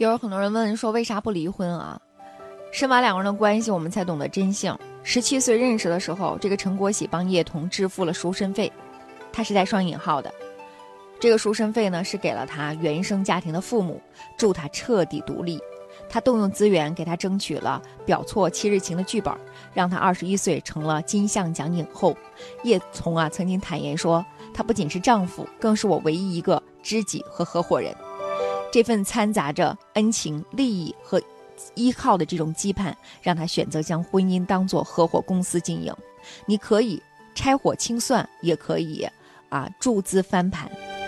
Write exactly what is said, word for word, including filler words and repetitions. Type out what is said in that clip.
有很多人问说为啥不离婚啊？深挖两个人的关系，我们才懂得真相。十七岁认识的时候，这个陈国喜帮叶童支付了赎身费，他是带双引号的。这个赎身费呢，是给了他原生家庭的父母，助他彻底独立。他动用资源给他争取了《表错七日情》的剧本，让他二十一岁成了金像奖影后。叶童啊曾经坦言说，他不仅是丈夫，更是我唯一一个知己和合伙人。这份掺杂着恩情、利益和依靠的这种羁绊，让他选择将婚姻当作合伙公司经营。你可以拆伙清算，也可以啊注资翻盘。